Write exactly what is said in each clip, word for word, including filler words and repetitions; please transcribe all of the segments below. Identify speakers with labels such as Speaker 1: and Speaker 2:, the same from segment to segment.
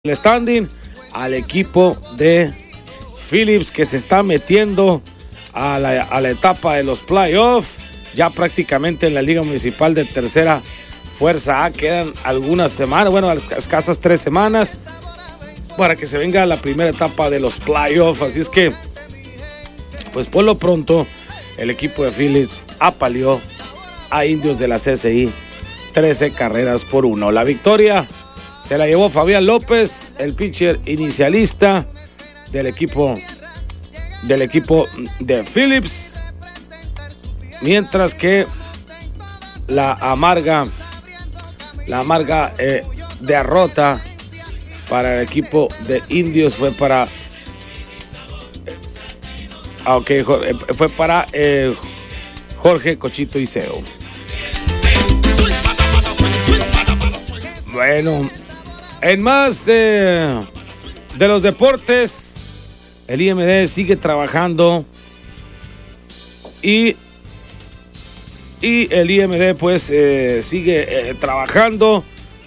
Speaker 1: el standing al equipo de Phillips, que se está metiendo a la, a la etapa de los playoffs, ya prácticamente en la Liga Municipal de Tercera Fuerza A. Quedan algunas semanas, bueno, escasas tres semanas para que se venga la primera etapa de los playoffs. Así es que, pues por lo pronto, el equipo de Phillips apaleó a Indios de la C C I trece carreras por uno. La victoria se la llevó Fabián López, el pitcher inicialista del equipo del equipo de Phillips, mientras que la amarga la amarga eh, derrota para el equipo de Indios fue para ah, okay, fue para eh, Jorge Cochito Iseo. Bueno, en más de, de los deportes, el I M D sigue trabajando y, y el I M D pues eh, sigue eh, trabajando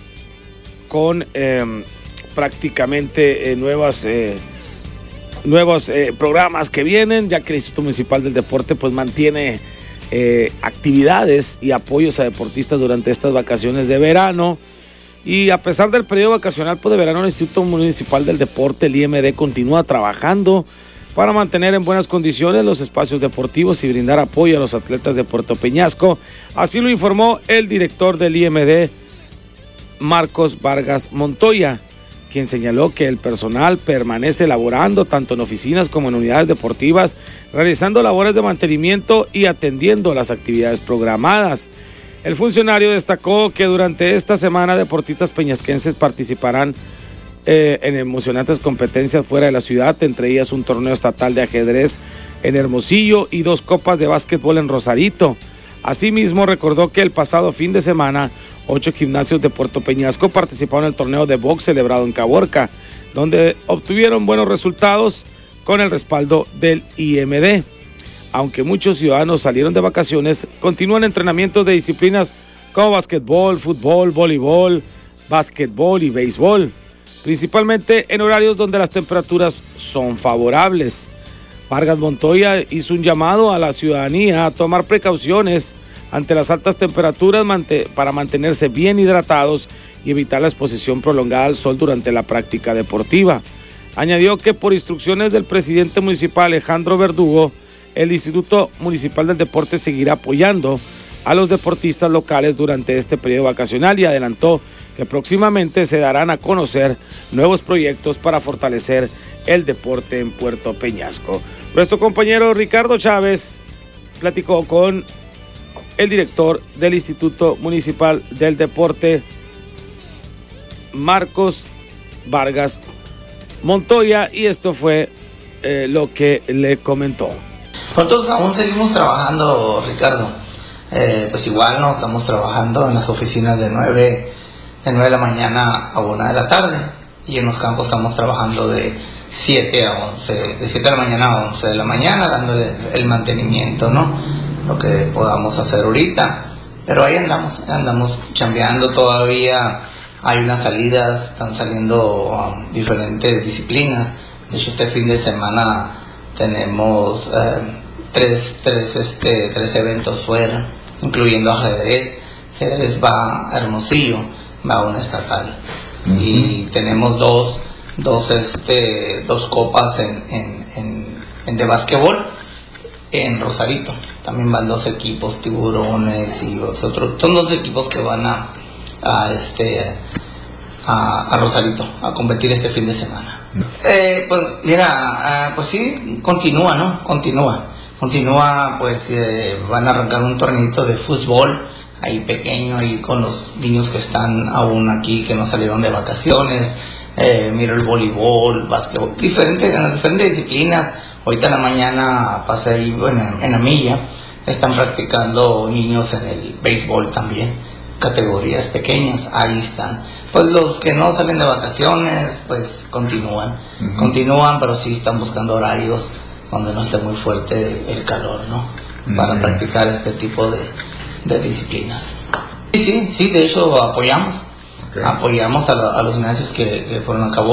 Speaker 1: con eh, prácticamente eh, nuevas, eh, nuevos eh, programas que vienen, ya que el Instituto Municipal del Deporte pues mantiene eh, actividades y apoyos a deportistas durante estas vacaciones de verano. Y a pesar del periodo vacacional pues, de verano, el Instituto Municipal del Deporte, el I M D, continúa trabajando para mantener en buenas condiciones los espacios deportivos y brindar apoyo a los atletas de Puerto Peñasco. Así lo informó el director del I M D, Marcos Vargas Montoya, quien señaló que el personal permanece laborando tanto en oficinas como en unidades deportivas, realizando labores de mantenimiento y atendiendo las actividades programadas. El funcionario destacó que durante esta semana deportistas peñasquenses participarán eh, en emocionantes competencias fuera de la ciudad, entre ellas un torneo estatal de ajedrez en Hermosillo y dos copas de básquetbol en Rosarito. Asimismo, recordó que el pasado fin de semana, ocho gimnasios de Puerto Peñasco participaron en el torneo de box celebrado en Caborca, donde obtuvieron buenos resultados con el respaldo del I M D. Aunque muchos ciudadanos salieron de vacaciones, continúan entrenamientos de disciplinas como básquetbol, fútbol, voleibol, básquetbol y béisbol, principalmente en horarios donde las temperaturas son favorables. Vargas Montoya hizo un llamado a la ciudadanía a tomar precauciones ante las altas temperaturas para mantenerse bien hidratados y evitar la exposición prolongada al sol durante la práctica deportiva. Añadió que por instrucciones del presidente municipal Alejandro Verdugo, el Instituto Municipal del Deporte seguirá apoyando a los deportistas locales durante este periodo vacacional y adelantó que próximamente se darán a conocer nuevos proyectos para fortalecer el deporte en Puerto Peñasco. Nuestro compañero Ricardo Chávez platicó con el director del Instituto Municipal del Deporte, Marcos Vargas Montoya, y esto fue eh, lo que le comentó.
Speaker 2: Nosotros aún seguimos trabajando, Ricardo. Eh, pues igual no estamos trabajando en las oficinas de nueve, de nueve de la mañana a una de la tarde, y en los campos estamos trabajando de siete a once, de siete de la mañana a once de la mañana, dándole el mantenimiento, ¿no? Lo que podamos hacer ahorita. Pero ahí andamos, andamos chambeando todavía. Hay unas salidas, están saliendo um, diferentes disciplinas. De hecho, este fin de semana tenemos eh, tres, tres, este, tres eventos fuera, incluyendo ajedrez. Ajedrez va a Hermosillo, va a una estatal. Uh-huh. Y tenemos dos, dos, este, dos copas en, en, en, en de básquetbol en Rosarito. También van dos equipos, Tiburones y otros. Son dos equipos que van a, a este a, a Rosarito a competir este fin de semana. Eh, pues mira, uh, pues sí, continúa, ¿no? Continúa, continúa, pues eh, van a arrancar un torneito de fútbol ahí pequeño, ahí con los niños que están aún aquí, que no salieron de vacaciones. Eh, miro el voleibol, básquetbol, diferentes, en las diferentes disciplinas. Ahorita en la mañana pasé ahí, bueno, en, en la milla, están practicando niños en el béisbol también, categorías pequeñas, ahí están. Pues los que no salen de vacaciones, pues continúan, uh-huh. continúan, pero sí están buscando horarios donde no esté muy fuerte el calor, ¿no? Uh-huh. Para practicar este tipo de, de disciplinas. Sí, sí, sí, de hecho apoyamos, Okay. Apoyamos a, lo, a los gimnasios que, que fueron a cabo